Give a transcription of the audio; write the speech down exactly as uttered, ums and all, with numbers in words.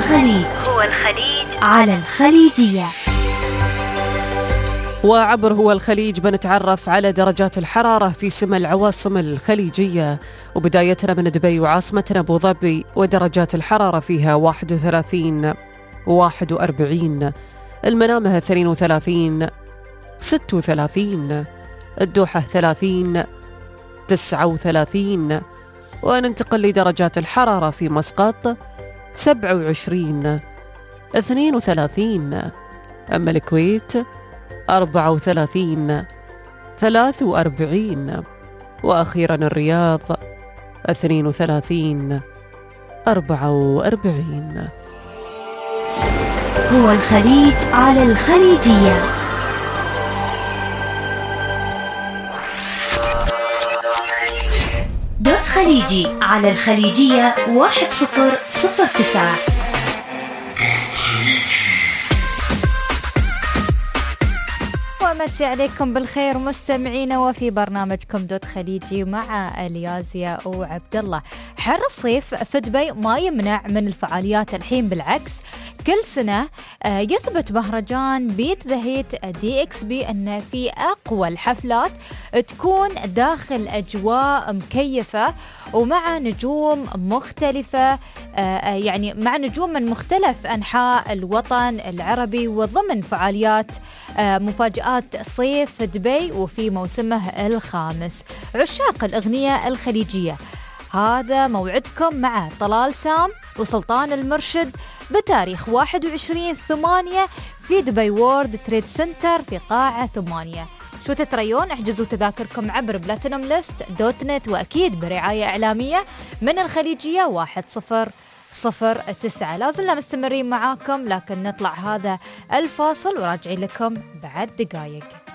الخليج هو الخليج على الخليجية. وعبر هو الخليج بنتعرف على درجات الحرارة في سما العواصم الخليجية، وبدايتنا من دبي وعاصمتنا أبو ظبي، ودرجات الحرارة فيها واحد وثلاثين واحد وأربعين، المنامة اثنين وثلاثين ستة وثلاثين، الدوحة ثلاثين تسعة وثلاثين، وننتقل لدرجات الحرارة في مسقط سبعة وعشرين اثنين وثلاثين، أما الكويت أربعة وثلاثين ثلاثة وأربعين، وأخيرا الرياض اثنين وثلاثين أربعة وأربعين. هو الخليج على الخليجية. دوت خليجي على الخليجية واحد صفر صفر تسعة. ومسي عليكم بالخير مستمعينا، وفي برنامجكم دوت خليجي مع اليازيا وعبد الله. حر الصيف في دبي ما يمنع من الفعاليات الحين، بالعكس كل سنة يثبت مهرجان بيت ذا هيت دي اكس بي أن في أقوى الحفلات تكون داخل أجواء مكيفة ومع نجوم مختلفة، يعني مع نجوم من مختلف أنحاء الوطن العربي، وضمن فعاليات مفاجآت صيف دبي وفي موسمه الخامس. عشاق الأغنية الخليجية، هذا موعدكم مع طلال سام وسلطان المرشد بتاريخ واحد وعشرين ثمانية في دبي وورد تريد سنتر في قاعة ثمانية. شو تتريون؟ احجزوا تذاكركم عبر بلاتينوم ليست دوت نت، وأكيد برعاية إعلامية من الخليجية واحد صفر صفر تسعة. لازلنا مستمرين معاكم، لكن نطلع هذا الفاصل وراجعين لكم بعد دقايق.